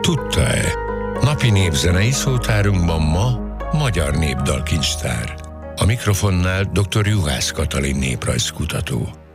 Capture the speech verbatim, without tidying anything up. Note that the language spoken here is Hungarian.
Tudta-e? Napi népzenei szótárunkban ma magyar népdalkincstár. A mikrofonnál dr. Juhász Katalin néprajzkutató.